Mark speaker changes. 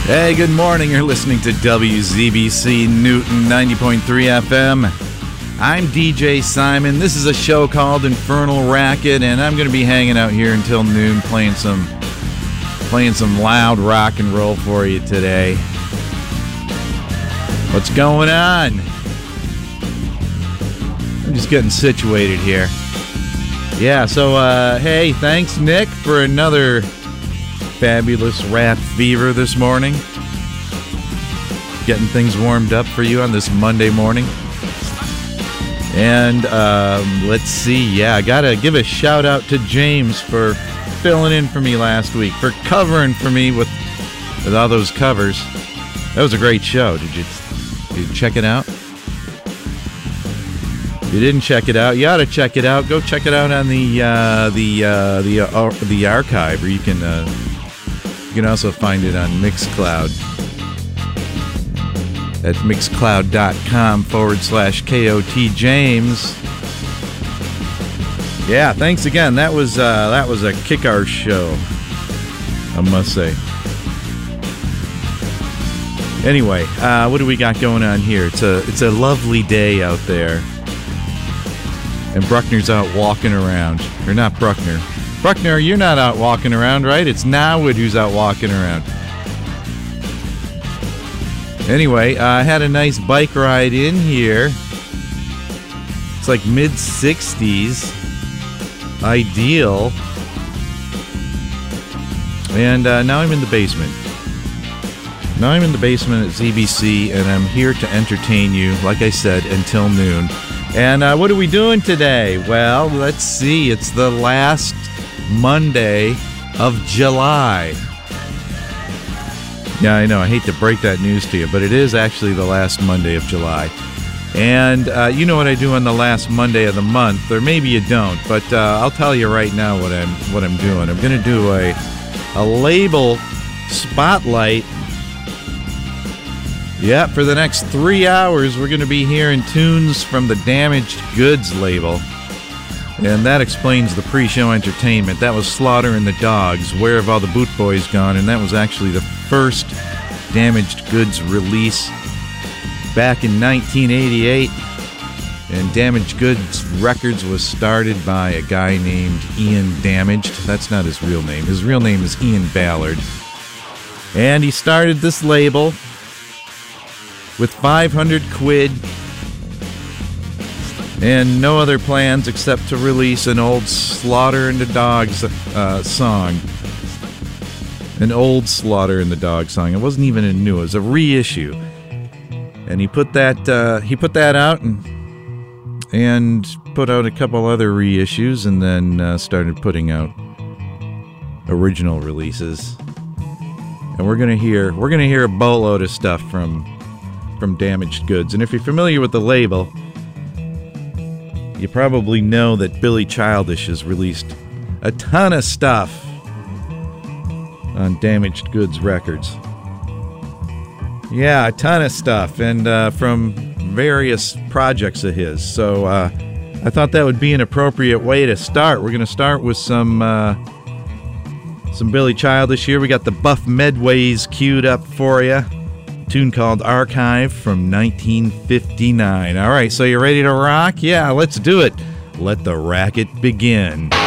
Speaker 1: Hey, good morning. You're listening to WZBC Newton 90.3 FM. I'm DJ Simon. This is a show called Infernal Racket, and I'm going to be hanging out here until noon playing some loud rock and roll for you today. What's going on? I'm just getting situated here. Yeah, so, hey, thanks, Nick, for another fabulous Rat Fever this morning. Getting things warmed up for you on this Monday morning. And let's see. Yeah, I got to give a shout out to James for filling in for me last week, for covering for me with all those covers. That was a great show. Did you check it out? If you didn't check it out, you ought to check it out. Go check it out on the archive, or you can also find it on Mixcloud at mixcloud.com/KOT James. Yeah, thanks again. That was a kick-ass show, I must say. Anyway, what do we got going on here? It's a lovely day out there, and Bruckner's out walking around. Or not Bruckner. Bruckner, you're not out walking around, right? It's Nawood who's out walking around. Anyway, I had a nice bike ride in here. It's like mid-60s. Ideal. And now I'm in the basement. Now I'm in the basement at ZBC, and I'm here to entertain you, like I said, until noon. And what are we doing today? Well, let's see. It's the last Monday of July. Yeah, I know. I hate to break that news to you, but it is actually the last Monday of July. And you know what I do on the last Monday of the month, or maybe you don't, but I'll tell you right now what I'm doing. I'm going to do a label spotlight. Yeah, for the next 3 hours, we're going to be hearing tunes from the Damaged Goods label. And that explains the pre-show entertainment. That was Slaughter and the Dogs, Where Have All the Boot Boys Gone? And that was actually the first Damaged Goods release back in 1988. And Damaged Goods Records was started by a guy named Ian Damaged. That's not his real name. His real name is Ian Ballard. And he started this label with 500 quid and no other plans except to release an old Slaughter and the Dogs song. An old Slaughter and the Dogs song. It wasn't even a new, it was a reissue. And he put that out and put out a couple other reissues, and then started putting out original releases. And we're gonna hear a boatload of stuff from Damaged Goods. And if you're familiar with the label, you probably know that Billy Childish has released a ton of stuff on Damaged Goods Records. Yeah, a ton of stuff, and from various projects of his. So I thought that would be an appropriate way to start. We're going to start with some Billy Childish here. We got the Buff Medways queued up for you. Tune called Archive from 1959. All right, so you ready to rock? Yeah, let's do it. Let the racket begin.